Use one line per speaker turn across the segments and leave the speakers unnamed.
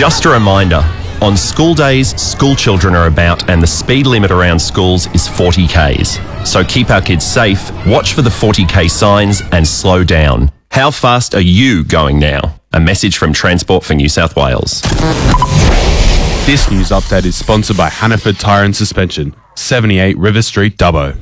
Just a reminder, on school days, school children are about and the speed limit around schools is 40 Ks. So keep our kids safe, watch for the 40 K signs and slow down. How fast are you going now? A message from Transport for New South Wales.
This news update is sponsored by Hannaford Tyre and Suspension, 78 River Street, Dubbo.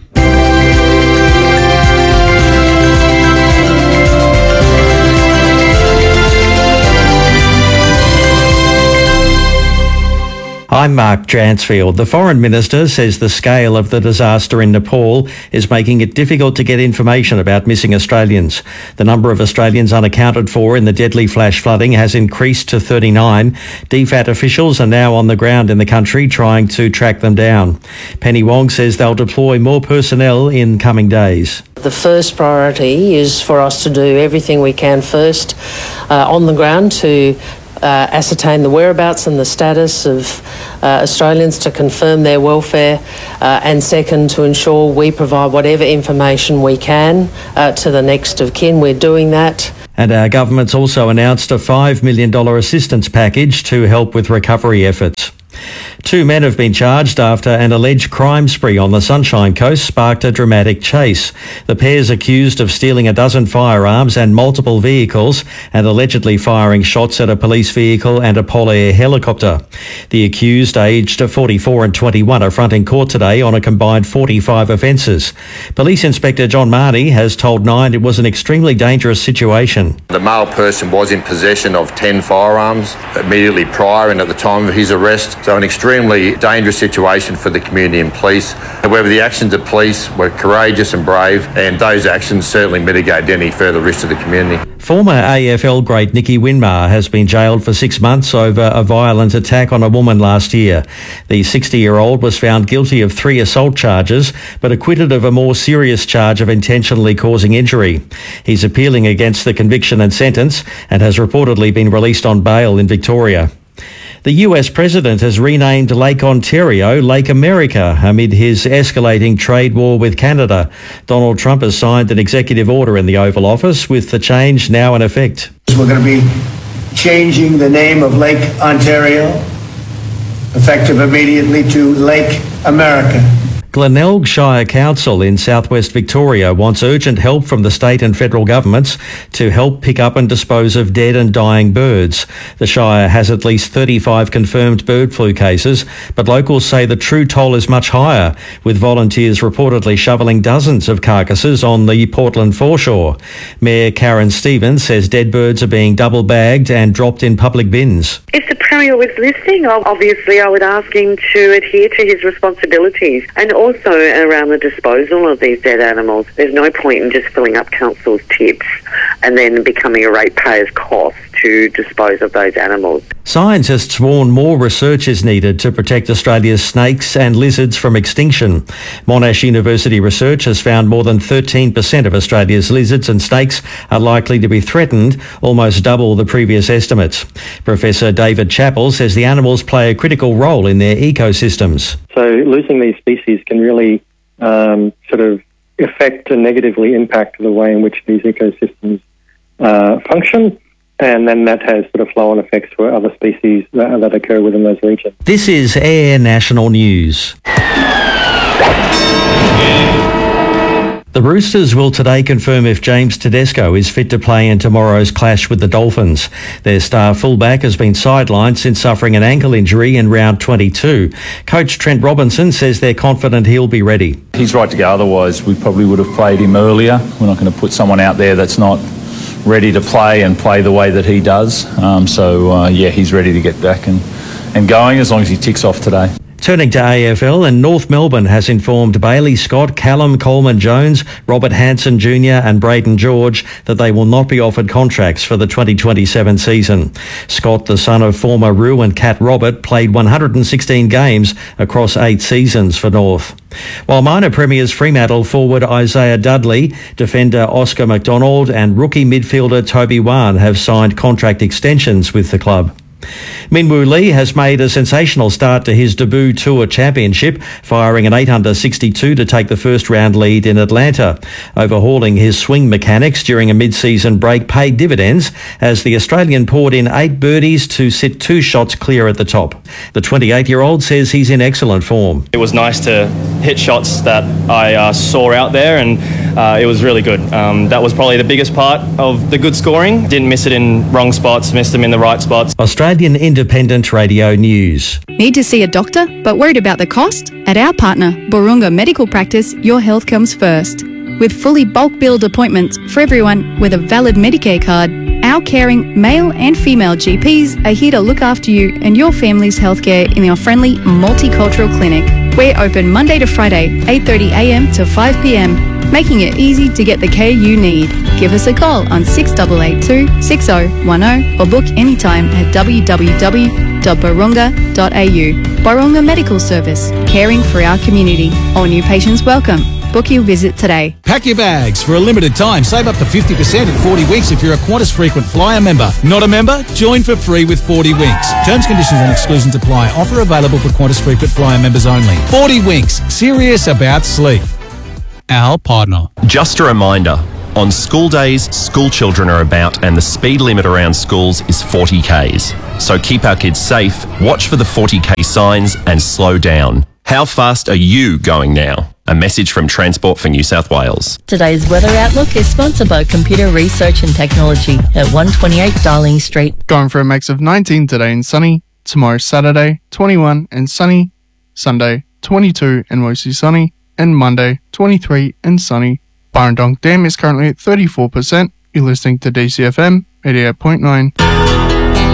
I'm Mark Dransfield. The Foreign Minister says the scale of the disaster in Nepal is making it difficult to get information about missing Australians. The number of Australians unaccounted for in the deadly flash flooding has increased to 39. DFAT officials are now on the ground in the country trying to track them down. Penny Wong says they'll deploy more personnel in coming days.
The first priority is for us to do everything we can first on the ground to ascertain the whereabouts and the status of Australians, to confirm their welfare, and second, to ensure we provide whatever information we can to the next of kin. We're doing that.
And our government's also announced a $5 million assistance package to help with recovery efforts. 2 men have been charged after an alleged crime spree on the Sunshine Coast sparked a dramatic chase. The pair's accused of stealing a dozen firearms and multiple vehicles and allegedly firing shots at a police vehicle and a Polair helicopter. The accused, aged 44 and 21, are fronting court today on a combined 45 offences. Police Inspector John Marnie has told Nine it was an extremely dangerous situation.
The male person was in possession of 10 firearms immediately prior and at the time of his arrest, so an extremely dangerous situation for the community and police. However, the actions of police were courageous and brave, and those actions certainly mitigated any further risk to the community.
Former AFL great Nicky Winmar has been jailed for 6 months over a violent attack on a woman last year. The 60-year-old was found guilty of 3 assault charges, but acquitted of a more serious charge of intentionally causing injury. He's appealing against the conviction and sentence and has reportedly been released on bail in Victoria. The US President has renamed Lake Ontario Lake America amid his escalating trade war with Canada. Donald Trump has signed an executive order in the Oval Office with the change now in effect.
We're going to be changing the name of Lake Ontario, effective immediately, to Lake America.
Glenelg Shire Council in southwest Victoria wants urgent help from the state and federal governments to help pick up and dispose of dead and dying birds. The Shire has at least 35 confirmed bird flu cases, but locals say the true toll is much higher, with volunteers reportedly shoveling dozens of carcasses on the Portland foreshore. Mayor Karen Stevens says dead birds are being double bagged and dropped in public bins.
If the Premier was listening, obviously I would ask him to adhere to his responsibilities, and also around the disposal of these dead animals. There's no point in just filling up council's tips and then becoming a ratepayer's cost to dispose of those animals.
Scientists warn more research is needed to protect Australia's snakes and lizards from extinction. Monash University research has found more than 13% of Australia's lizards and snakes are likely to be threatened, almost double the previous estimates. Professor David Chappell says the animals play a critical role in their ecosystems.
So losing these species can really sort of affect and negatively impact the way in which these ecosystems function. And then that has sort of flow-on effects for other species that occur within those regions.
This is Air National News. The Roosters will today confirm if James Tedesco is fit to play in tomorrow's clash with the Dolphins. Their star fullback has been sidelined since suffering an ankle injury in round 22. Coach Trent Robinson says they're confident he'll be ready.
He's right to go, otherwise we probably would have played him earlier. We're not going to put someone out there that's not ready to play and play the way that he does. He's ready to get back and going as long as he ticks off today.
Turning to AFL, and North Melbourne has informed Bailey Scott, Callum Coleman-Jones, Robert Hansen Jr. and Braden George that they will not be offered contracts for the 2027 season. Scott, the son of former Roo and Cat Robert, played 116 games across 8 seasons for North. While minor premiers Fremantle forward Isaiah Dudley, defender Oscar McDonald and rookie midfielder Toby Wan have signed contract extensions with the club. Minwoo Lee has made a sensational start to his debut Tour Championship, firing an 8-under-62 to take the first-round lead in Atlanta. Overhauling his swing mechanics during a mid-season break paid dividends as the Australian poured in 8 birdies to sit 2 shots clear at the top. The 28-year-old says he's in excellent form.
It was nice to hit shots that I saw out there, and it was really good. That was probably the biggest part of the good scoring. Didn't miss it in wrong spots, missed them in the right spots.
Australian Independent Radio News.
Need to see a doctor but worried about the cost? At our partner, Borunga Medical Practice, your health comes first. With fully bulk billed appointments for everyone with a valid Medicare card, our caring male and female GPs are here to look after you and your family's healthcare in our friendly multicultural clinic. We're open Monday to Friday, 8:30am to 5pm, making it easy to get the care you need. Give us a call on 6882 6010 or book anytime at www.borunga.au. Borunga Medical Service, caring for our community. All new patients welcome. Book your visit today.
Pack your bags. For a limited time, save up to 50% at 40 Winks if you're a Qantas Frequent Flyer member. Not a member? Join for free with 40 Winks. Terms, conditions and exclusions apply. Offer available for Qantas Frequent Flyer members only. 40 Winks. Serious about sleep. Our partner.
Just a reminder, on school days, school children are about and the speed limit around schools is 40 Ks. So keep our kids safe, watch for the 40 K signs and slow down. How fast are you going now? A message from Transport for New South Wales.
Today's weather outlook is sponsored by Computer Research and Technology at 128 Darling Street.
Going for a max of 19 today and sunny. Tomorrow Saturday, 21 and sunny. Sunday, 22 and mostly sunny. And Monday, 23 and sunny. Burrendong Dam is currently at 34%. You're listening to DCFM 88.9.